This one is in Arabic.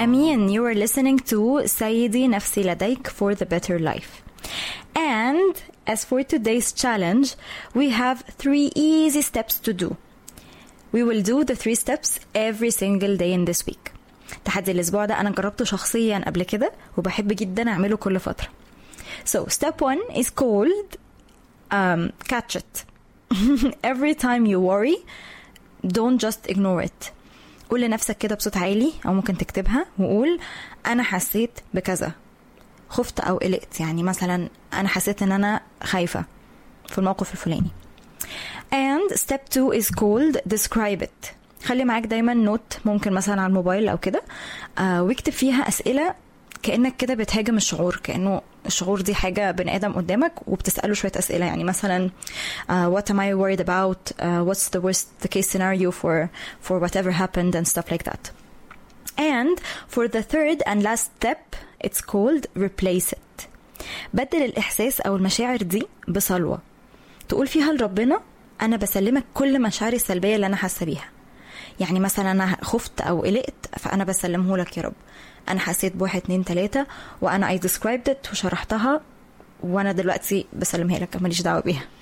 أمين. You are listening to سيدي نفسي لديك for the better life. And as for today's challenge, we have 3 easy steps to do. We will do the 3 steps every single day in this week. تحدي الأسبوع ده أنا جربته شخصيا قبل كده وبحب جدا أعمله كل فترة. So step 1 is called catch it. Every time you worry, don't just ignore it. قول لنفسك كده بصوت عالي أو ممكن تكتبها وقول أنا حسيت بكذا، خفت أو قلقت. يعني مثلا أنا حسيت أن أنا خايفة في الموقف الفلاني. And step 2 is called describe it. خلي معاك دايما نوت ممكن مثلا على الموبايل أو كده واكتب فيها أسئلة كأنك كده بتهاجم الشعور، كأنه الشعور دي حاجة بني آدم قدامك وبتسأله شوية أسئلة. يعني مثلا what am I worried about, what's the worst case scenario for whatever happened and stuff like that. And for the third and last step it's called replace it. بدل الإحساس أو المشاعر دي بصلوة تقول فيها لربنا أنا بسلمك كل مشاعري السلبية اللي أنا حاسة بيها. يعني مثلا أنا خفت أو قلقت فأنا بسلمه لك يا رب، أنا حسيت ب1 2 3 وأنا I described it وشرحتها وأنا دلوقتي بسلمها لك، ماليش دعوة بيها.